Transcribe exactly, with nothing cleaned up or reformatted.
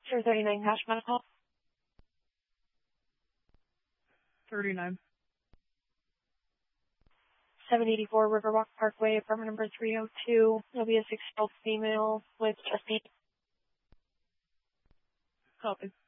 Sure, thirty-nine Cash Medical. thirty-nine. seven eighty-four Riverwalk Parkway, apartment number three oh two. There'll be a six-year-old female with chest pain. Copy.